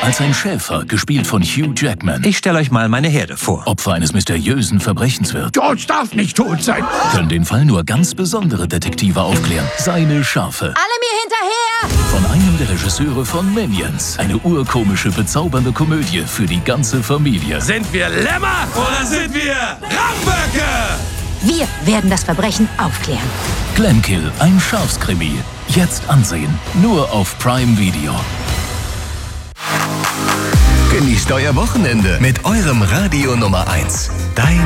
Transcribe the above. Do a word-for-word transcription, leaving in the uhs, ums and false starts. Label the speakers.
Speaker 1: Als ein Schäfer, gespielt von Hugh Jackman,
Speaker 2: Ich stelle euch mal meine Herde vor.
Speaker 1: Opfer eines mysteriösen Verbrechens wird,
Speaker 3: George darf nicht tot sein.
Speaker 1: können den Fall nur ganz besondere Detektive aufklären. Seine Schafe.
Speaker 4: Alle mir hinterher!
Speaker 1: Von einem der Regisseure von Minions. Eine urkomische, bezaubernde Komödie für die ganze Familie.
Speaker 5: Sind wir Lämmer oder sind wir Ramböcke?
Speaker 4: Wir werden das Verbrechen aufklären.
Speaker 1: Glenkill, ein Schafskrimi. Jetzt ansehen. Nur auf Prime Video.
Speaker 6: Genießt euer Wochenende mit eurem Radio Nummer eins. Dein